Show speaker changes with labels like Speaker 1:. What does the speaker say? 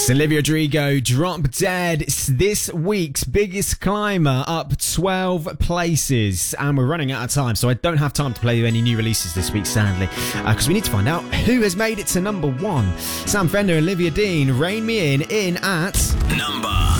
Speaker 1: It's Olivia Rodrigo, Drop Dead. It's this week's biggest climber, up 12 places. And we're running out of time, so I don't have time to play you any new releases this week, sadly. Because we need to find out who has made it to number 1. Sam Fender and Olivia Dean, Rein Me In at...
Speaker 2: Number